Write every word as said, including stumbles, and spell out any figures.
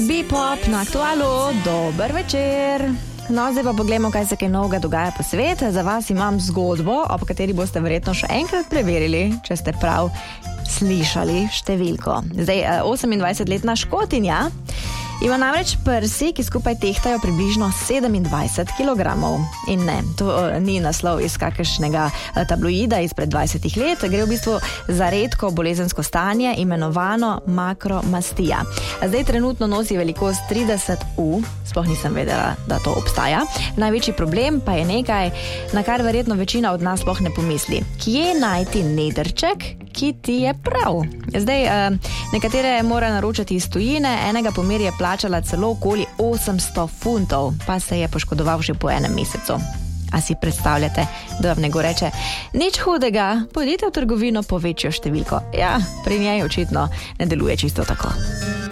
Bepop na Aktualu, dober večer. No, zdaj pa pogledamo, kaj se kaj novega dogaja po svetu. Za vas imam zgodbo, ob kateri boste verjetno še enkrat preverili, če ste prav slišali številko. Zdaj, osemindvajsetletna Škotinja ima namreč prsi, ki skupaj tehtajo približno sedemindvajset kilogramov. In ne, to ni naslov iz kakšnega tabloida izpred dvajsetih let, gre v bistvu za redko bolezensko stanje, imenovano makromastija. Zdaj trenutno nosi velikost trideset U, sploh nisem vedela, da to obstaja. Največji problem pa je nekaj, na kar verjetno večina od nas sploh ne pomisli. Kje najti nedrček, ki ti je prav? Zdaj, nekatere mora naročati iz tujine, enega pomeri je plačala celo okoli osemsto funtov, pa se je poškodoval že po enem mesecu. A si predstavljate, da vam nego reče, nič hudega, pojdite v trgovino po večjo številko. Ja, pri njej očitno ne deluje čisto tako.